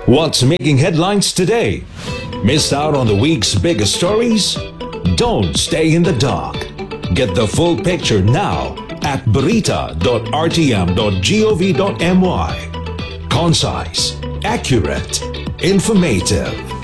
What's making headlines today? Missed out on the week's biggest stories? Don't stay in the dark. Get the full picture now at barita.rtm.gov.my. Concise, accurate, informative.